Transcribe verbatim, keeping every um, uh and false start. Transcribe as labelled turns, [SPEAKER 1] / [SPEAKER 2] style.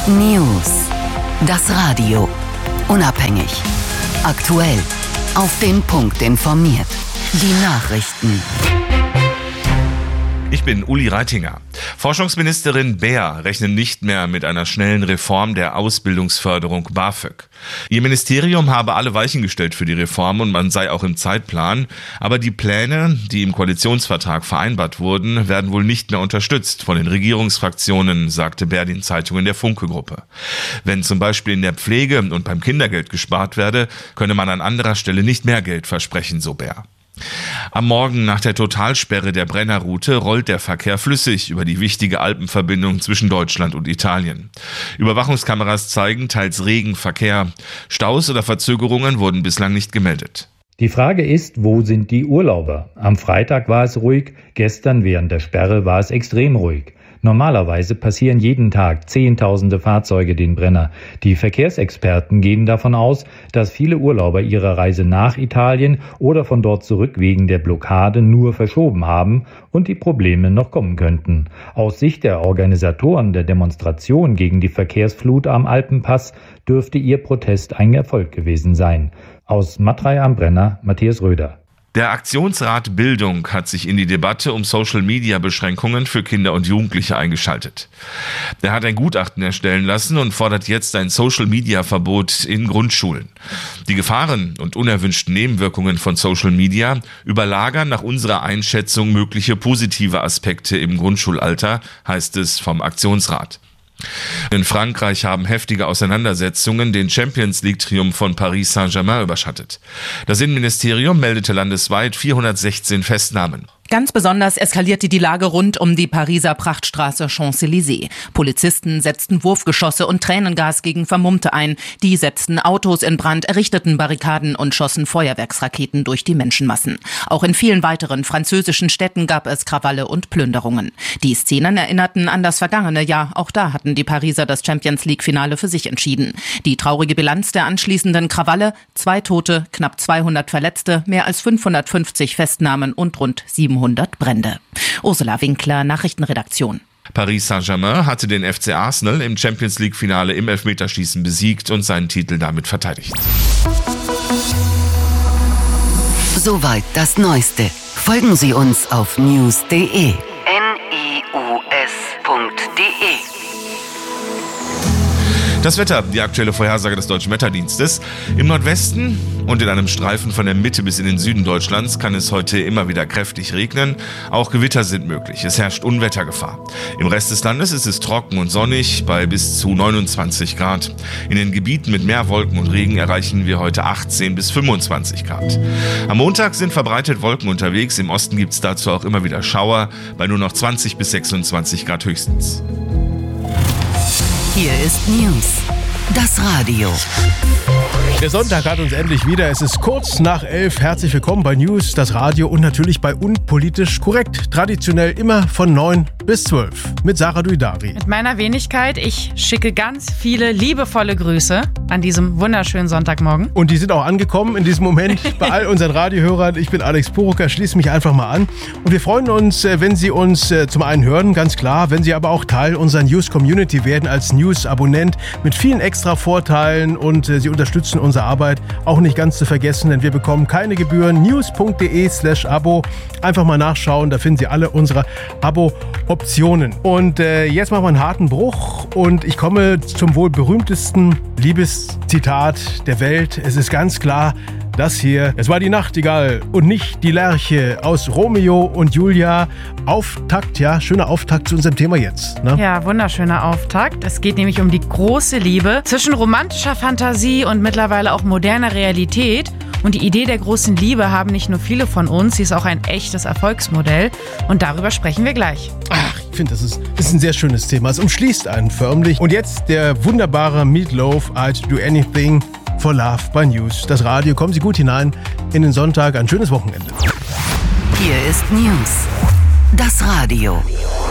[SPEAKER 1] News. Das Radio. Unabhängig. Aktuell. Auf den Punkt informiert. Die Nachrichten.
[SPEAKER 2] Ich bin Uli Reitinger. Forschungsministerin Beer rechnet nicht mehr mit einer schnellen Reform der Ausbildungsförderung BAföG. Ihr Ministerium habe alle Weichen gestellt für die Reform und man sei auch im Zeitplan. Aber die Pläne, die im Koalitionsvertrag vereinbart wurden, werden wohl nicht mehr unterstützt von den Regierungsfraktionen, sagte Beer den Zeitungen der Funke-Gruppe. Wenn zum Beispiel in der Pflege und beim Kindergeld gespart werde, könne man an anderer Stelle nicht mehr Geld versprechen, so Beer. Am Morgen nach der Totalsperre der Brennerroute rollt der Verkehr flüssig über die wichtige Alpenverbindung zwischen Deutschland und Italien. Überwachungskameras zeigen teils regen Verkehr. Staus oder Verzögerungen wurden bislang nicht gemeldet.
[SPEAKER 3] Die Frage ist, wo sind die Urlauber? Am Freitag war es ruhig, gestern während der Sperre war es extrem ruhig. Normalerweise passieren jeden Tag Zehntausende Fahrzeuge den Brenner. Die Verkehrsexperten gehen davon aus, dass viele Urlauber ihre Reise nach Italien oder von dort zurück wegen der Blockade nur verschoben haben und die Probleme noch kommen könnten. Aus Sicht der Organisatoren der Demonstration gegen die Verkehrsflut am Alpenpass dürfte ihr Protest ein Erfolg gewesen sein. Aus Matrei am Brenner, Matthias Röder.
[SPEAKER 2] Der Aktionsrat Bildung hat sich in die Debatte um Social-Media-Beschränkungen für Kinder und Jugendliche eingeschaltet. Er hat ein Gutachten erstellen lassen und fordert jetzt ein Social-Media-Verbot in Grundschulen. Die Gefahren und unerwünschten Nebenwirkungen von Social-Media überlagern nach unserer Einschätzung mögliche positive Aspekte im Grundschulalter, heißt es vom Aktionsrat. In Frankreich haben heftige Auseinandersetzungen den Champions-League-Triumph von Paris Saint-Germain überschattet. Das Innenministerium meldete landesweit vierhundertsechzehn Festnahmen.
[SPEAKER 4] Ganz besonders eskalierte die Lage rund um die Pariser Prachtstraße Champs-Élysées. Polizisten setzten Wurfgeschosse und Tränengas gegen Vermummte ein. Die setzten Autos in Brand, errichteten Barrikaden und schossen Feuerwerksraketen durch die Menschenmassen. Auch in vielen weiteren französischen Städten gab es Krawalle und Plünderungen. Die Szenen erinnerten an das vergangene Jahr. Auch da hatten die Pariser das Champions-League-Finale für sich entschieden. Die traurige Bilanz der anschließenden Krawalle: zwei Tote, knapp zweihundert Verletzte, mehr als fünfhundertfünfzig Festnahmen und rund siebenhundert Brände. Ursula Winkler, Nachrichtenredaktion.
[SPEAKER 2] Paris Saint-Germain hatte den F C Arsenal im Champions-League-Finale im Elfmeterschießen besiegt und seinen Titel damit verteidigt.
[SPEAKER 1] Soweit das Neueste. Folgen Sie uns auf news punkt de. N I U S punkt de.
[SPEAKER 2] Das Wetter, die aktuelle Vorhersage des Deutschen Wetterdienstes. Im Nordwesten und in einem Streifen von der Mitte bis in den Süden Deutschlands kann es heute immer wieder kräftig regnen. Auch Gewitter sind möglich. Es herrscht Unwettergefahr. Im Rest des Landes ist es trocken und sonnig bei bis zu neunundzwanzig Grad. In den Gebieten mit mehr Wolken und Regen erreichen wir heute achtzehn bis fünfundzwanzig Grad. Am Montag sind verbreitet Wolken unterwegs. Im Osten gibt es dazu auch immer wieder Schauer bei nur noch zwanzig bis sechsundzwanzig Grad höchstens.
[SPEAKER 1] Hier ist News. Das Radio.
[SPEAKER 5] Der Sonntag hat uns endlich wieder. Es ist kurz nach elf. Herzlich willkommen bei News, das Radio und natürlich bei Unpolitisch Korrekt. Traditionell immer von neun bis zwölf mit Sarah Duidari.
[SPEAKER 6] Mit meiner Wenigkeit. Ich schicke ganz viele liebevolle Grüße an diesem wunderschönen Sonntagmorgen.
[SPEAKER 5] Und die sind auch angekommen in diesem Moment bei all unseren Radiohörern. Ich bin Alex Purucker, schließe mich einfach mal an. Und wir freuen uns, wenn Sie uns zum einen hören, ganz klar, wenn Sie aber auch Teil unserer News-Community werden als News-Abonnent mit vielen extra Vorteilen und Sie unterstützen unsere Arbeit. Auch nicht ganz zu vergessen, denn wir bekommen keine Gebühren. news punkt de slash abo. Einfach mal nachschauen, da finden Sie alle unsere Abo-Optionen. Und äh, jetzt machen wir einen harten Bruch und ich komme zum wohl berühmtesten Liebeszitat der Welt. Es ist ganz klar, das hier, es war die Nachtigall und nicht die Lerche aus Romeo und Julia. Auftakt, ja, schöner Auftakt zu unserem Thema jetzt. Ne?
[SPEAKER 6] Ja, wunderschöner Auftakt. Es geht nämlich um die große Liebe zwischen romantischer Fantasie und mittlerweile auch moderner Realität. Und die Idee der großen Liebe haben nicht nur viele von uns, sie ist auch ein echtes Erfolgsmodell. Und darüber sprechen wir gleich.
[SPEAKER 5] Ach, ich finde, das ist, das ist ein sehr schönes Thema. Es umschließt einen förmlich. Und jetzt der wunderbare Meatloaf, I'd Do Anything for Love bei News. Das Radio, kommen Sie gut hinein in den Sonntag. Ein schönes Wochenende.
[SPEAKER 1] Hier ist News. Das Radio.